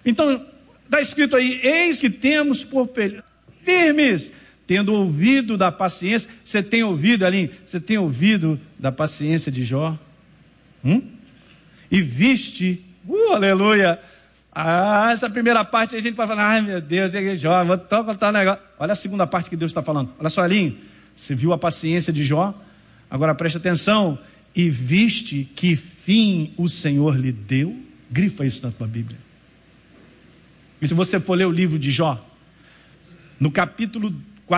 Então, está escrito aí, eis que temos por firmes, tendo ouvido da paciência. Você tem ouvido, Aline? Você tem ouvido da paciência de Jó? E viste, aleluia. Essa primeira parte a gente pode falar, ai meu Deus, Jó, vou contar um negócio. Olha a segunda parte que Deus está falando. Olha só, Aline, você viu a paciência de Jó? Agora preste atenção. E viste que fim o Senhor lhe deu? Grifa isso na tua Bíblia. E se você for ler o livro de Jó, no capítulo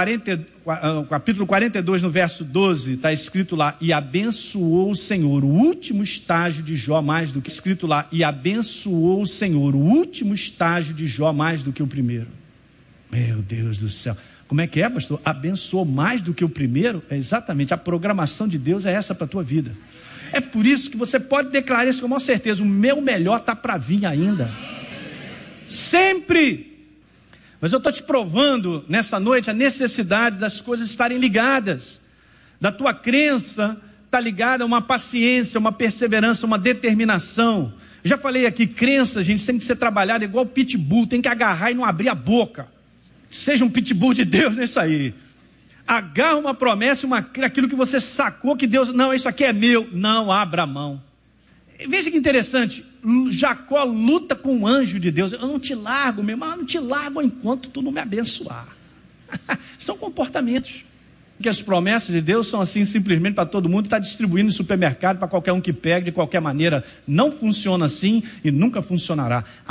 42, no verso 12, está escrito lá, e abençoou o Senhor, o último estágio de Jó mais do que, escrito lá, e abençoou o Senhor, o último estágio de Jó mais do que o primeiro. Meu Deus do céu. Como é que é, pastor? Abençoou mais do que o primeiro? É exatamente, a programação de Deus é essa para a tua vida. É por isso que você pode declarar isso com maior certeza, o meu melhor está para vir ainda. Sempre. Mas eu estou te provando nessa noite a necessidade das coisas estarem ligadas. Da tua crença está ligada a uma paciência, uma perseverança, uma determinação. Já falei aqui, crença, gente, tem que ser trabalhada igual pitbull, tem que agarrar e não abrir a boca. Seja um pitbull de Deus nisso aí. Agarra uma promessa, aquilo que você sacou que Deus, não, isso aqui é meu, não abra a mão. Veja que interessante, Jacó luta com o anjo de Deus. Eu não te largo, meu irmão, eu não te largo enquanto tu não me abençoar. São comportamentos. Que as promessas de Deus são assim simplesmente para todo mundo, está distribuindo no supermercado para qualquer um que pegue de qualquer maneira. Não funciona assim e nunca funcionará.